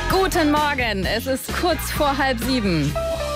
Guten Morgen, es ist kurz vor 6:30.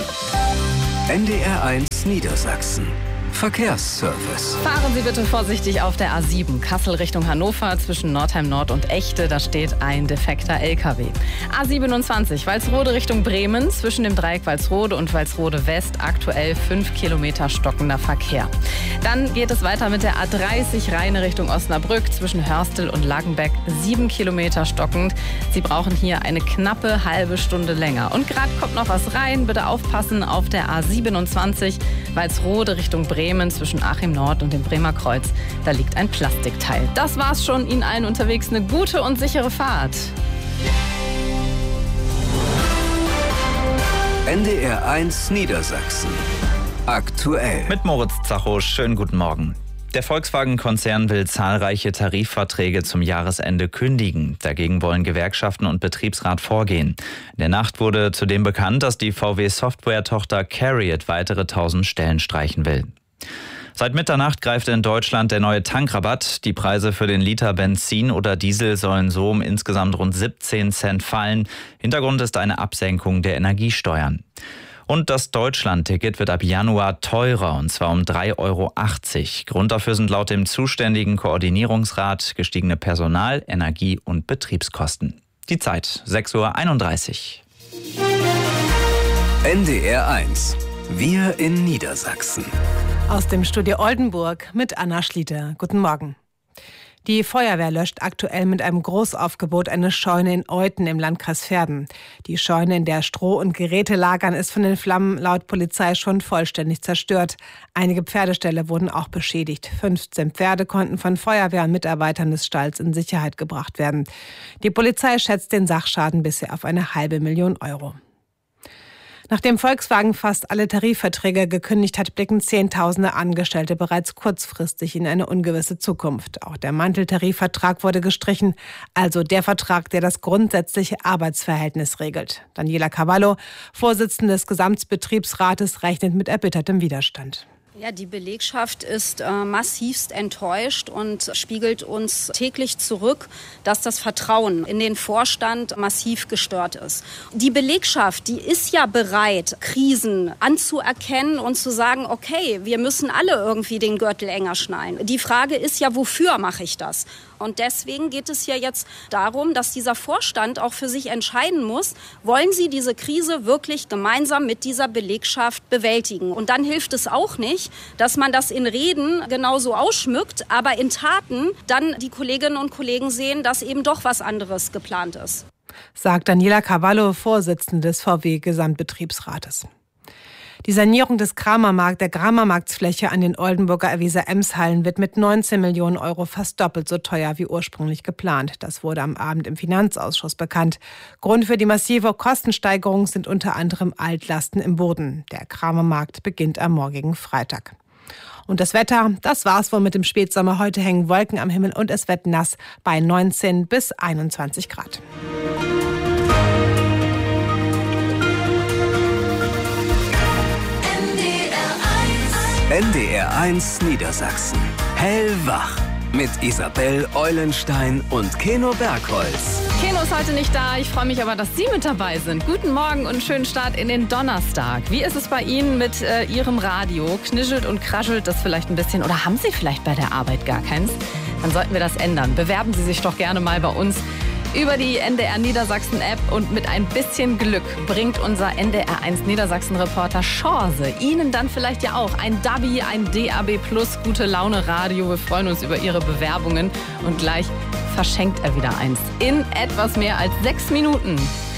NDR1 Niedersachsen. Verkehrsservice. Fahren Sie bitte vorsichtig auf der A7 Kassel Richtung Hannover zwischen Nordheim Nord und Echte. Da steht ein defekter LKW. A27 Walsrode Richtung Bremen zwischen dem Dreieck Walsrode und Walsrode West aktuell 5 Kilometer stockender Verkehr. Dann geht es weiter mit der A30 Rheine Richtung Osnabrück zwischen Hörstel und Langenbeck 7 Kilometer stockend. Sie brauchen hier eine knappe halbe Stunde länger. Und gerade kommt noch was rein. Bitte aufpassen auf der A27 Walsrode Richtung Bremen zwischen Achim Nord und dem Bremer Kreuz. Da liegt ein Plastikteil. Das war's schon. Ihnen allen unterwegs eine gute und sichere Fahrt. NDR1 Niedersachsen. Aktuell. Mit Moritz Zacho, schönen guten Morgen. Der Volkswagen-Konzern will zahlreiche Tarifverträge zum Jahresende kündigen. Dagegen wollen Gewerkschaften und Betriebsrat vorgehen. In der Nacht wurde zudem bekannt, dass die VW-Software-Tochter CARIAD weitere 1000 Stellen streichen will. Seit Mitternacht greift in Deutschland der neue Tankrabatt. Die Preise für den Liter Benzin oder Diesel sollen so um insgesamt rund 17 Cent fallen. Hintergrund ist eine Absenkung der Energiesteuern. Und das Deutschland-Ticket wird ab Januar teurer, und zwar um 3,80 €. Grund dafür sind laut dem zuständigen Koordinierungsrat gestiegene Personal-, Energie- und Betriebskosten. Die Zeit, 6:31 Uhr. NDR1. Wir in Niedersachsen. Aus dem Studio Oldenburg mit Anna Schlieder. Guten Morgen. Die Feuerwehr löscht aktuell mit einem Großaufgebot eine Scheune in Euthen im Landkreis Verden. Die Scheune, in der Stroh und Geräte lagern, ist von den Flammen laut Polizei schon vollständig zerstört. Einige Pferdeställe wurden auch beschädigt. 15 Pferde konnten von Feuerwehr und Mitarbeitern des Stalls in Sicherheit gebracht werden. Die Polizei schätzt den Sachschaden bisher auf eine $500.000 €. Nachdem Volkswagen fast alle Tarifverträge gekündigt hat, blicken Zehntausende Angestellte bereits kurzfristig in eine ungewisse Zukunft. Auch der Manteltarifvertrag wurde gestrichen, also der Vertrag, der das grundsätzliche Arbeitsverhältnis regelt. Daniela Cavallo, Vorsitzende des Gesamtbetriebsrates, rechnet mit erbittertem Widerstand. Ja, die Belegschaft ist massivst enttäuscht und spiegelt uns täglich zurück, dass das Vertrauen in den Vorstand massiv gestört ist. Die Belegschaft, die ist ja bereit, Krisen anzuerkennen und zu sagen, okay, wir müssen alle irgendwie den Gürtel enger schnallen. Die Frage ist ja, wofür mache ich das? Und deswegen geht es ja jetzt darum, dass dieser Vorstand auch für sich entscheiden muss, wollen sie diese Krise wirklich gemeinsam mit dieser Belegschaft bewältigen? Und dann hilft es auch nicht, dass man das in Reden genauso ausschmückt, aber in Taten dann die Kolleginnen und Kollegen sehen, dass eben doch was anderes geplant ist. Sagt Daniela Cavallo, Vorsitzende des VW-Gesamtbetriebsrates. Die Sanierung der Kramermarktsfläche an den Oldenburger Erwieser-Ems-Hallen wird mit 19 Millionen € fast doppelt so teuer wie ursprünglich geplant. Das wurde am Abend im Finanzausschuss bekannt. Grund für die massive Kostensteigerung sind unter anderem Altlasten im Boden. Der Kramermarkt beginnt am morgigen Freitag. Und das Wetter, das war's wohl mit dem Spätsommer. Heute hängen Wolken am Himmel und es wird nass bei 19 bis 21 Grad. NDR1 Niedersachsen. Hellwach. Mit Isabel Eulenstein und Keno Bergholz. Keno ist heute nicht da. Ich freue mich aber, dass Sie mit dabei sind. Guten Morgen und schönen Start in den Donnerstag. Wie ist es bei Ihnen mit Ihrem Radio? Knischelt und kraschelt das vielleicht ein bisschen? Oder haben Sie vielleicht bei der Arbeit gar keins? Dann sollten wir das ändern. Bewerben Sie sich doch gerne mal bei uns über die NDR Niedersachsen App, und mit ein bisschen Glück bringt unser NDR1 Niedersachsen Reporter Chance Ihnen dann vielleicht ja auch ein DABI, ein DAB+, gute Laune Radio. Wir freuen uns über Ihre Bewerbungen und gleich verschenkt er wieder eins in etwas mehr als 6 Minuten.